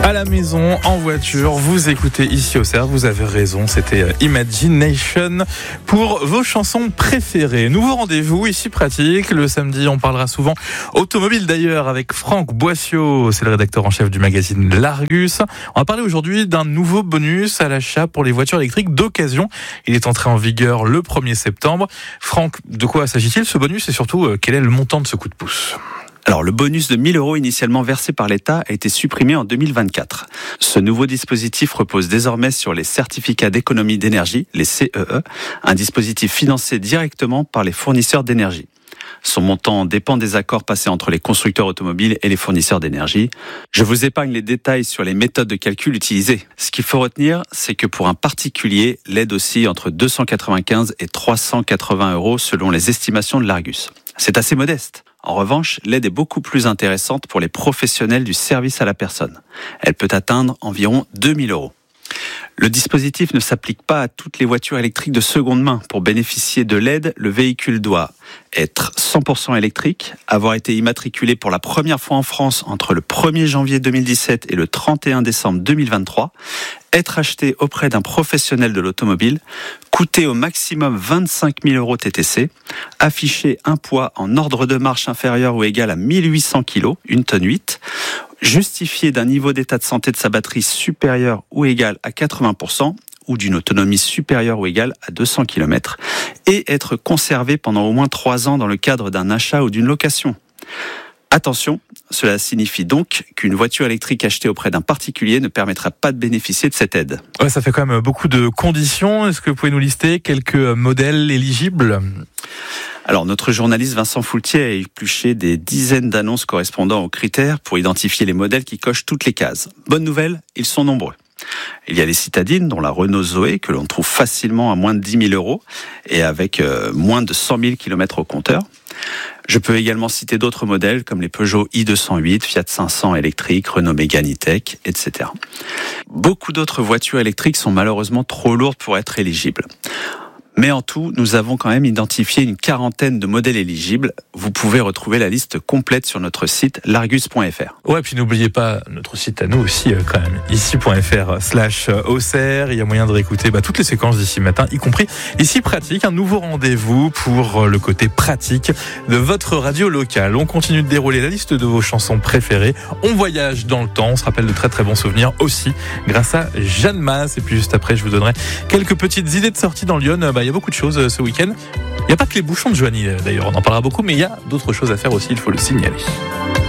À la maison, en voiture, vous écoutez Ici au Cerf, vous avez raison, c'était Imagination pour vos chansons préférées. Nouveau rendez-vous, ici pratique, le samedi on parlera souvent automobile d'ailleurs avec Franck Boissiau, c'est le rédacteur en chef du magazine L'Argus. On va parler aujourd'hui d'un nouveau bonus à l'achat pour les voitures électriques d'occasion. Il est entré en vigueur le 1er septembre. Franck, de quoi s'agit-il ce bonus et surtout quel est le montant de ce coup de pouce ? Alors, le bonus de 1 000 € initialement versé par l'État a été supprimé en 2024. Ce nouveau dispositif repose désormais sur les certificats d'économie d'énergie, les CEE, un dispositif financé directement par les fournisseurs d'énergie. Son montant dépend des accords passés entre les constructeurs automobiles et les fournisseurs d'énergie. Je vous épargne les détails sur les méthodes de calcul utilisées. Ce qu'il faut retenir, c'est que pour un particulier, l'aide oscille entre 295 et 380 € selon les estimations de l'Argus. C'est assez modeste. En revanche, l'aide est beaucoup plus intéressante pour les professionnels du service à la personne. Elle peut atteindre environ 2 000 €. Le dispositif ne s'applique pas à toutes les voitures électriques de seconde main. Pour bénéficier de l'aide, le véhicule doit être 100% électrique, avoir été immatriculé pour la première fois en France entre le 1er janvier 2017 et le 31 décembre 2023, être acheté auprès d'un professionnel de l'automobile, coûter au maximum 25 000 € TTC, afficher un poids en ordre de marche inférieur ou égal à 1800 kg, 1 tonne 8, justifier d'un niveau d'état de santé de sa batterie supérieur ou égal à 80% ou d'une autonomie supérieure ou égale à 200 km et être conservé pendant au moins 3 ans dans le cadre d'un achat ou d'une location. Attention, cela signifie donc qu'une voiture électrique achetée auprès d'un particulier ne permettra pas de bénéficier de cette aide. Ouais, ça fait quand même beaucoup de conditions. Est-ce que vous pouvez nous lister quelques modèles éligibles ? Alors, notre journaliste Vincent Foultier a épluché des dizaines d'annonces correspondant aux critères pour identifier les modèles qui cochent toutes les cases. Bonne nouvelle, ils sont nombreux. Il y a les citadines, dont la Renault Zoé, que l'on trouve facilement à moins de 10 000 € et avec moins de 100 000 km au compteur. Je peux également citer d'autres modèles comme les Peugeot i208, Fiat 500 électrique, Renault Mégane E-Tech, etc. Beaucoup d'autres voitures électriques sont malheureusement trop lourdes pour être éligibles. Mais en tout, nous avons quand même identifié une quarantaine de modèles éligibles. Vous pouvez retrouver la liste complète sur notre site largus.fr. Ouais, puis n'oubliez pas notre site à nous aussi quand même, ici.fr/Auxerre. Il y a moyen de réécouter toutes les séquences d'ici matin, y compris Ici Pratique, un nouveau rendez-vous pour le côté pratique de votre radio locale. On continue de dérouler la liste de vos chansons préférées. On voyage dans le temps, on se rappelle de très très bons souvenirs aussi grâce à Jeanne Masse. Et puis juste après, je vous donnerai quelques petites idées de sortie dans Lyon. Il y a beaucoup de choses ce week-end. Il n'y a pas que les bouchons de Joanie d'ailleurs, on en parlera beaucoup, mais il y a d'autres choses à faire aussi, il faut le signaler.